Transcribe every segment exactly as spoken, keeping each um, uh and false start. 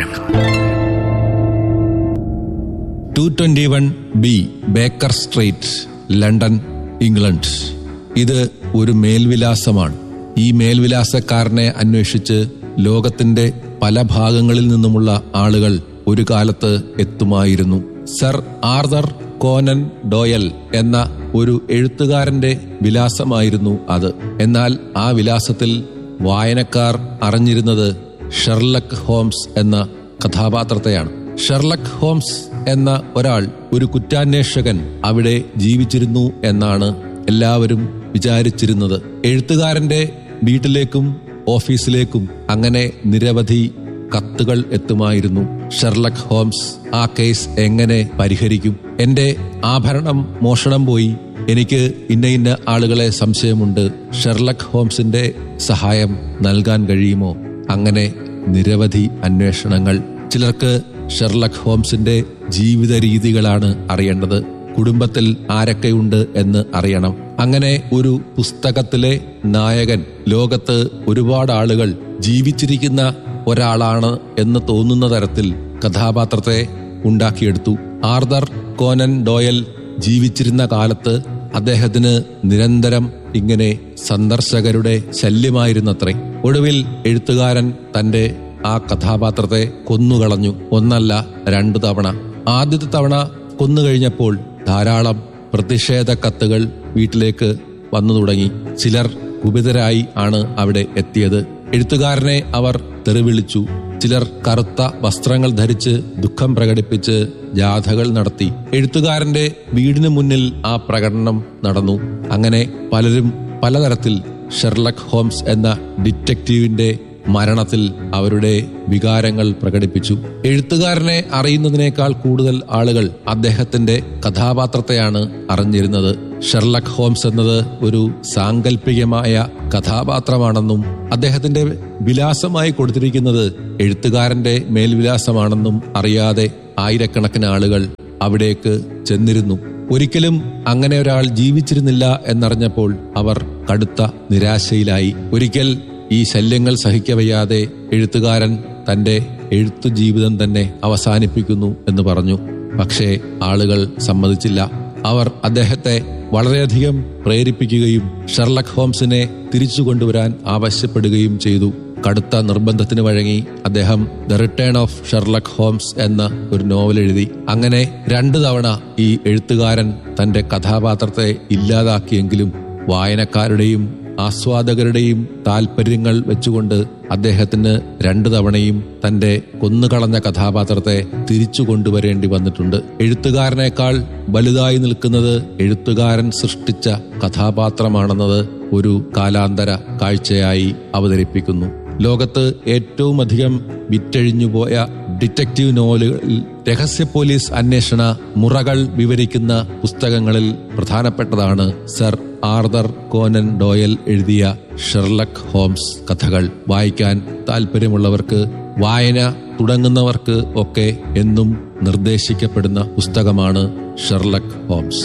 To twenty one B Baker street, London, England. ഇത് ഒരു മേൽവിലാസമാണ്. ഈ മേൽവിലാസക്കാരനെ അന്വേഷിച്ച് ലോകത്തിന്റെ പല ഭാഗങ്ങളിൽ നിന്നുമുള്ള ആളുകൾ ഒരു കാലത്ത് എത്തുമായിരുന്നു. സർ ആർതർ കോനൻ ഡോയൽ എന്ന ഒരു എഴുത്തുകാരന്റെ വിലാസമായിരുന്നു അത്. എന്നാൽ ആ വിലാസത്തിൽ വായനക്കാർ അറിഞ്ഞിരുന്നത് ഷെർലക് ഹോംസ് എന്ന കഥാപാത്രത്തെയാണ്. ഷെർലക് ഹോംസ് എന്ന ഒരാൾ, ഒരു കുറ്റാന്വേഷകൻ അവിടെ ജീവിച്ചിരുന്നു എന്നാണ് എല്ലാവരും വിചാരിച്ചിരുന്നത്. എഴുത്തുകാരന്റെ വീട്ടിലേക്കും ഓഫീസിലേക്കും അങ്ങനെ നിരവധി കത്തുകൾ എത്തുമായിരുന്നു. ഷെർലക് ഹോംസ് ആ കേസ് എങ്ങനെ പരിഹരിക്കും? എന്റെ ആഭരണം മോഷണം പോയി, എനിക്ക് ഇന്ന ഇന്ന ആളുകളെ സംശയമുണ്ട്, ഷെർലക് ഹോംസിന്റെ സഹായം നൽകാൻ കഴിയുമോ? അങ്ങനെ നിരവധി അന്വേഷണങ്ങൾ. ചിലർക്ക് ഷെർലക് ഹോംസിന്റെ ജീവിത രീതികളാണ് അറിയേണ്ടത്, കുടുംബത്തിൽ ആരൊക്കെയുണ്ട് എന്ന് അറിയണം. അങ്ങനെ ഒരു പുസ്തകത്തിലെ നായകൻ ലോകത്ത് ഒരുപാട് ആളുകൾ ജീവിച്ചിരിക്കുന്ന ഒരാളാണ് എന്ന് തോന്നുന്ന തരത്തിൽ കഥാപാത്രത്തെ ഉണ്ടാക്കിയെടുത്തു. ആർതർ കോനൻ ഡോയൽ ജീവിച്ചിരുന്ന കാലത്ത് അദ്ദേഹത്തിന് നിരന്തരം ഇങ്ങനെ സന്ദർശകരുടെ ശല്യമായിരുന്നത്രേ. ഒടുവിൽ എഴുത്തുകാരൻ തന്റെ ആ കഥാപാത്രത്തെ കൊന്നുകളഞ്ഞു. ഒന്നല്ല, രണ്ടു തവണ. ആദ്യത്തെ തവണ കൊന്നുകഴിഞ്ഞപ്പോൾ ധാരാളം പ്രതിഷേധ കത്തുകൾ വീട്ടിലേക്ക് വന്നു തുടങ്ങി. ചിലർ കുപിതരായി ആണ് അവിടെ എത്തിയത്. എഴുത്തുകാരനെ അവർ തെറിവിളിച്ചു. ചിലർ കറുത്ത വസ്ത്രങ്ങൾ ധരിച്ച് ദുഃഖം പ്രകടിപ്പിച്ച് ജാഥകൾ നടത്തി. എഴുത്തുകാരന്റെ വീടിന് മുന്നിൽ ആ പ്രകടനം നടന്നു. അങ്ങനെ പലരും പലതരത്തിൽ ഷെർലക് ഹോംസ് എന്ന ഡിറ്റക്റ്റീവിന്റെ മരണത്തിൽ അവരുടെ വികാരങ്ങൾ പ്രകടിപ്പിച്ചു. എഴുത്തുകാരനെ അറിയുന്നതിനേക്കാൾ കൂടുതൽ ആളുകൾ അദ്ദേഹത്തിന്റെ കഥാപാത്രത്തെയാണ് അറിഞ്ഞിരുന്നത്. ഷെർലക് ഹോംസ് എന്നത് ഒരു സാങ്കല്പികമായ കഥാപാത്രമാണെന്നും അദ്ദേഹത്തിന്റെ വിലാസമായി കൊടുത്തിരിക്കുന്നത് എഴുത്തുകാരന്റെ മേൽവിലാസമാണെന്നും അറിയാതെ ആയിരക്കണക്കിന് ആളുകൾ അവിടേക്ക് ചെന്നിരുന്നു. ഒരിക്കലും അങ്ങനെ ഒരാൾ ജീവിച്ചിരുന്നില്ല എന്നറിഞ്ഞപ്പോൾ അവർ കടുത്ത നിരാശയിലായി. ഒരിക്കൽ ഈ ശല്യങ്ങൾ സഹിക്കവയ്യാതെ എഴുത്തുകാരൻ തന്റെ എഴുത്തു ജീവിതം തന്നെ അവസാനിപ്പിക്കുന്നു എന്ന് പറഞ്ഞു. പക്ഷേ ആളുകൾ സമ്മതിച്ചില്ല. അവർ അദ്ദേഹത്തെ വളരെയധികം പ്രേരിപ്പിക്കുകയും ഷെർലക് ഹോംസിനെ തിരിച്ചു കൊണ്ടുവരാൻ ആവശ്യപ്പെടുകയും ചെയ്തു. കടുത്ത നിർബന്ധത്തിന് വഴങ്ങി അദ്ദേഹം the return of Sherlock Holmes എന്ന ഒരു നോവൽ എഴുതി. അങ്ങനെ രണ്ടു തവണ ഈ എഴുത്തുകാരൻ തന്റെ കഥാപാത്രത്തെ ഇല്ലാതാക്കിയെങ്കിലും വായനക്കാരുടെയും ആസ്വാദകരുടെയും താല്പര്യങ്ങൾ വെച്ചുകൊണ്ട് അദ്ദേഹത്തിന് രണ്ടു തവണയും തന്റെ കൊന്നുകളഞ്ഞ കഥാപാത്രത്തെ തിരിച്ചു കൊണ്ടുവരേണ്ടി വന്നിട്ടുണ്ട്. എഴുത്തുകാരനേക്കാൾ വലുതായി നിൽക്കുന്നത് എഴുത്തുകാരൻ സൃഷ്ടിച്ച കഥാപാത്രമാണെന്നത് ഒരു കാലാന്തര കാഴ്ചയായി അവതരിപ്പിക്കുന്നു. ലോകത്ത് ഏറ്റവും അധികം വിറ്റഴിഞ്ഞുപോയ ഡിറ്റക്റ്റീവ് നോവലുകളിൽ രഹസ്യ പോലീസ് അന്വേഷണ മുറകൾ വിവരിക്കുന്ന പുസ്തകങ്ങളിൽ പ്രധാനപ്പെട്ടതാണ് സർ ആർതർ കോനൻ ഡോയൽ എഴുതിയ ഷെർലക് ഹോംസ് കഥകൾ. വായിക്കാൻ താല്പര്യമുള്ളവർക്ക്, വായന തുടങ്ങുന്നവർക്ക് ഒക്കെ എന്നും നിർദ്ദേശിക്കപ്പെടുന്ന പുസ്തകമാണ് ഷെർലക് ഹോംസ്.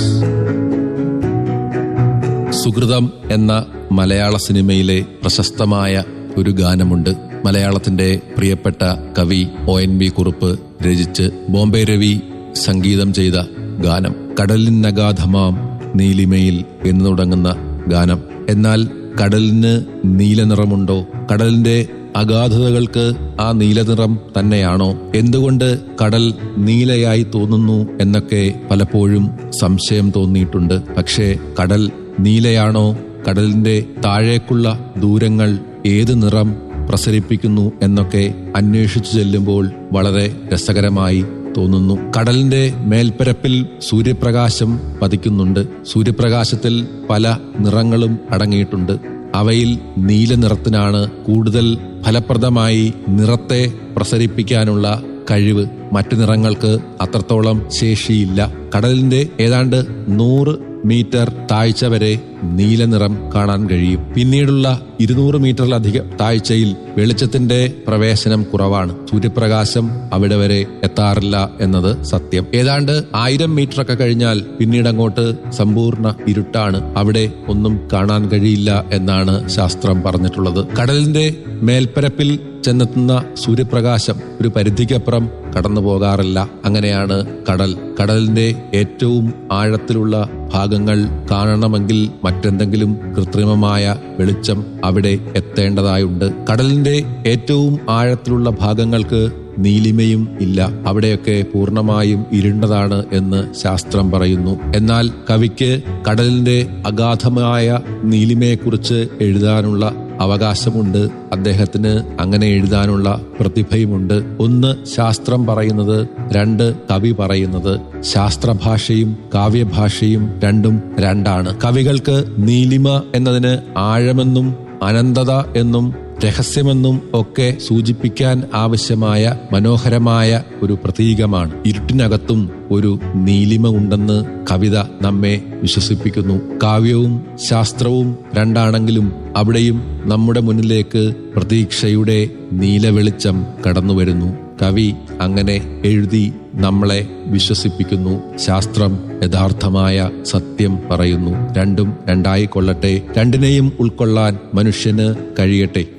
സുഹൃതം എന്ന മലയാള സിനിമയിലെ പ്രശസ്തമായ ഒരു ഗാനമുണ്ട്. മലയാളത്തിന്റെ പ്രിയപ്പെട്ട കവി ഒ എൻ വി കുറുപ്പ് രചിച്ച് ബോംബെ രവി സംഗീതം ചെയ്ത ഗാനം. കടലിനഗാധമാം നീലിമയിൽ എന്ന് തുടങ്ങുന്ന ഗാനം. എന്നാൽ കടലിന് നീലനിറമുണ്ടോ? കടലിന്റെ അഗാധതകൾക്ക് ആ നീലനിറം തന്നെയാണോ? എന്തുകൊണ്ട് കടൽ നീലയായി തോന്നുന്നു എന്നൊക്കെ പലപ്പോഴും സംശയം തോന്നിയിട്ടുണ്ട്. പക്ഷേ കടൽ നീലയാണോ? കടലിന്റെ താഴേക്കുള്ള ദൂരങ്ങൾ ഏത് നിറം പ്രസരിപ്പിക്കുന്നു എന്നൊക്കെ അന്വേഷിച്ചു ചെല്ലുമ്പോൾ വളരെ രസകരമായി തോന്നുന്നു. കടലിന്റെ മേൽപ്പരപ്പിൽ സൂര്യപ്രകാശം പതിക്കുന്നുണ്ട്. സൂര്യപ്രകാശത്തിൽ പല നിറങ്ങളും അടങ്ങിയിട്ടുണ്ട്. അവയിൽ നീല നിറത്തിനാണ് കൂടുതൽ ഫലപ്രദമായി നിറത്തെ പ്രസരിപ്പിക്കാനുള്ള കഴിവ്. മറ്റു നിറങ്ങൾക്ക് അത്രത്തോളം ശേഷിയില്ല. കടലിന്റെ ഏതാണ്ട് നൂറ് മീറ്റർ താഴ്ച വരെ നീലനിറം കാണാൻ കഴിയും. പിന്നീടുള്ള ഇരുന്നൂറ് മീറ്ററിലധികം താഴ്ചയിൽ വെളിച്ചത്തിന്റെ പ്രവേശനം കുറവാണ്. സൂര്യപ്രകാശം അവിടെ വരെ എത്താറില്ല എന്നത് സത്യം. ഏതാണ്ട് ആയിരം മീറ്റർ ഒക്കെ കഴിഞ്ഞാൽ പിന്നീട് അങ്ങോട്ട് സമ്പൂർണ്ണ ഇരുട്ടാണ്. അവിടെ ഒന്നും കാണാൻ കഴിയില്ല എന്നാണ് ശാസ്ത്രം പറഞ്ഞിട്ടുള്ളത്. കടലിന്റെ മേൽപ്പരപ്പിൽ ചെന്നെത്തുന്ന സൂര്യപ്രകാശം ഒരു പരിധിക്കപ്പുറം കടന്നു പോകാറില്ല. അങ്ങനെയാണ് കടൽ. കടലിന്റെ ഏറ്റവും ആഴത്തിലുള്ള ഭാഗങ്ങൾ കാണണമെങ്കിൽ മറ്റെന്തെങ്കിലും കൃത്രിമമായ വെളിച്ചം അവിടെ എത്തേണ്ടതായുണ്ട്. കടലിന്റെ ഏറ്റവും ആഴത്തിലുള്ള ഭാഗങ്ങൾക്ക് നീലിമയും ഇല്ല. അവിടെയൊക്കെ പൂർണ്ണമായും ഇരുണ്ടതാണ് എന്ന് ശാസ്ത്രം പറയുന്നു. എന്നാൽ കവിക്ക് കടലിന്റെ അഗാധമായ നീലിമയെക്കുറിച്ച് എഴുതാനുള്ള അവകാശമുണ്ട്. അദ്ദേഹത്തിന് അങ്ങനെ എഴുതാനുള്ള പ്രതിഭയുമുണ്ട്. ഒന്ന് ശാസ്ത്രം പറയുന്നത്, രണ്ട് കവി പറയുന്നത്. ശാസ്ത്രഭാഷയും കാവ്യഭാഷയും രണ്ടും രണ്ടാണ്. കവികൾക്ക് നീലിമ എന്നതിന് ആഴമെന്നും അനന്തത എന്നും രഹസ്യമെന്നും ഒക്കെ സൂചിപ്പിക്കാൻ ആവശ്യമായ മനോഹരമായ ഒരു പ്രതീകമാണ്. ഇരുട്ടിനകത്തും ഒരു നീലിമ ഉണ്ടെന്ന് കവിത നമ്മെ വിശ്വസിപ്പിക്കുന്നു. കാവ്യവും ശാസ്ത്രവും രണ്ടാണെങ്കിലും അവിടെയും നമ്മുടെ മുന്നിലേക്ക് പ്രതീക്ഷയുടെ നീലവെളിച്ചം കടന്നുവരുന്നു. കവി അങ്ങനെ എഴുതി നമ്മളെ വിശ്വസിപ്പിക്കുന്നു. ശാസ്ത്രം യഥാർത്ഥമായ സത്യം പറയുന്നു. രണ്ടും രണ്ടായി കൊള്ളട്ടെ. രണ്ടിനെയും ഉൾക്കൊള്ളാൻ മനുഷ്യന് കഴിയട്ടെ.